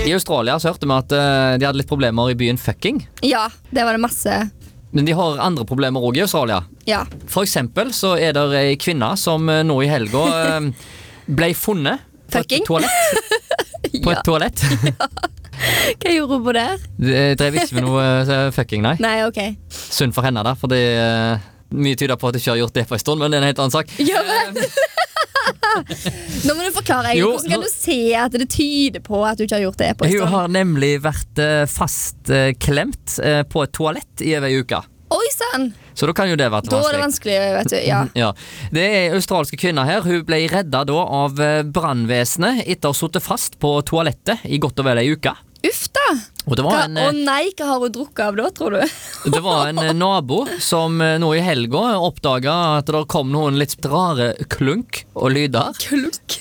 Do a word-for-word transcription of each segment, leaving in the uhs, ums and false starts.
I Australia så hørte vi at uh, de hadde litt problemer I byen fucking. Ja, det var det masse. Men de har andre problemer også I Australia. Ja. For eksempel så er det en kvinne som uh, nå I helga uh, ble funnet på fucking? et toalett. På et toalett. Ja. Hva gjorde hun på der? Jeg drev ikke med noe uh, fucking, nei. Nei, ok. Synd for henne da, for det er uh, mye tyder på at du ikke har gjort det på en stund, men det er en helt annen sak. Ja, men. Nå må du forklare, Egil. Hvordan kan nå... du se at det tyder på at du ikke har gjort det på en stund? Hun har nemlig vært uh, fast uh, klemt uh, på et toalett I over en uke. Oi, sann! Så da kan jo det være vanskelig. Da er det vanskelig, vet du, ja. ja. Det er australske kvinner her. Hun ble redda da av brannvesenet etter å ha suttet fast på toalettet I godt og vel en uke. Uff da! Og det var hva, en, å nei, hva har hun drukket av da, tror du? Det var en nabo som nå I helga oppdaget at det kom noen litt rare klunk og lyder. Klunk?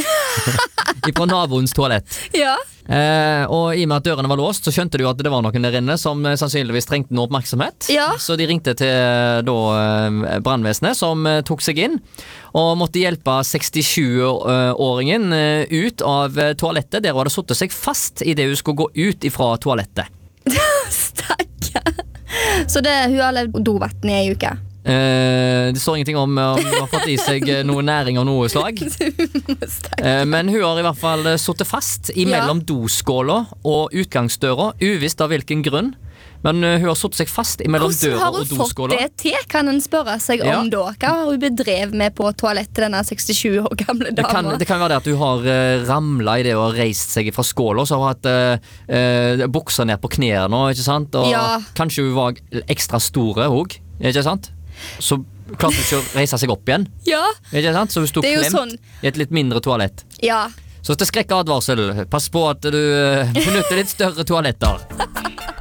Fra naboens toalett. Ja. Eh, og I og med at dørene var låst, så skjønte de jo at det var noen der inne som sannsynligvis trengte noe oppmerksomhet. Ja. Så de ringte til da, brannvesenet som eh, tok seg inn og måtte hjelpe sekstisju-åringen eh, ut av toalettet. Der hun hadde suttet seg fast I det hun skulle gå ut ifra toalettet. Stakkar. Så det, hun har levd dovatten I en uke? Eh, det står ingenting om om hun har fått I seg noe næring av noe slag. eh, men hun har I hvert fall suttet fast imellom ja. Doskåla og utgangsdøra, uvisst av hvilken grunn. Men uh, hun har suttet seg fast imellom døra og doskåla. Hvordan har hun fått det til, kan en spørre seg ja. om da? Hva har hun bedrev med på toalettet, denne sekstisju år gamle dama? Det kan, det kan være det at hun har uh, ramlet I det og reist seg fra skåla, så har hun hatt uh, uh, bukser ned på knærne nå, ikke sant? Og ja. Kanskje hun var ekstra store også, ikke sant? Så klarte hun ikke å reise seg opp igjen. Ja. Ikke sant? Så hun stod klemt sånn. I et litt mindre toalett. Ja. Så til skrekk og advarsel, pass på at du uh, benytter litt større toaletter.